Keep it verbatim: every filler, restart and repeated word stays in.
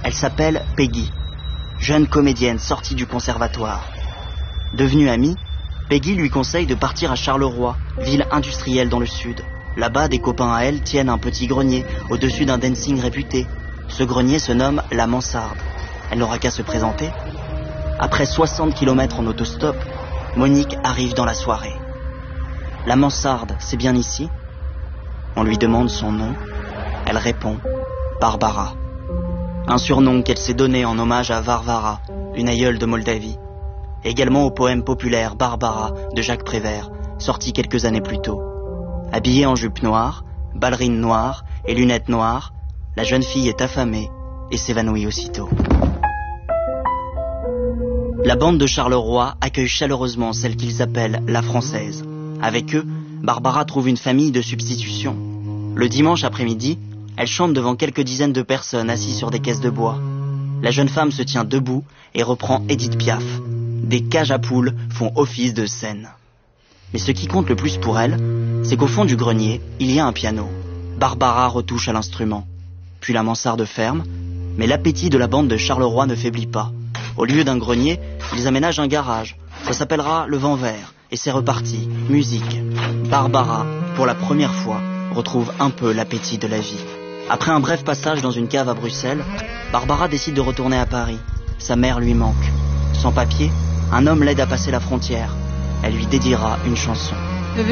Elle s'appelle Peggy, jeune comédienne sortie du conservatoire. Devenue amie, Peggy lui conseille de partir à Charleroi, ville industrielle dans le sud. Là-bas, des copains à elle tiennent un petit grenier au-dessus d'un dancing réputé. Ce grenier se nomme La Mansarde. Elle n'aura qu'à se présenter. Après soixante kilomètres en autostop, Monique arrive dans la soirée. La Mansarde, c'est bien ici? On lui demande son nom. Elle répond Barbara. Un surnom qu'elle s'est donné en hommage à Varvara, une aïeule de Moldavie. Également au poème populaire Barbara de Jacques Prévert, sorti quelques années plus tôt. Habillée en jupe noire, ballerine noire et lunettes noires, la jeune fille est affamée et s'évanouit aussitôt. La bande de Charleroi accueille chaleureusement celle qu'ils appellent la Française. Avec eux, Barbara trouve une famille de substitution. Le dimanche après-midi, elle chante devant quelques dizaines de personnes assises sur des caisses de bois. La jeune femme se tient debout et reprend Édith Piaf. Des cages à poules font office de scène. Mais ce qui compte le plus pour elle, c'est qu'au fond du grenier, il y a un piano. Barbara retouche à l'instrument. Puis la mansarde ferme, mais l'appétit de la bande de Charleroi ne faiblit pas. Au lieu d'un grenier, ils aménagent un garage. Ça s'appellera le Vent Vert, et c'est reparti, musique. Barbara, pour la première fois, retrouve un peu l'appétit de la vie. Après un bref passage dans une cave à Bruxelles, Barbara décide de retourner à Paris. Sa mère lui manque. Sans papier, un homme l'aide à passer la frontière. Elle lui dédiera une chanson.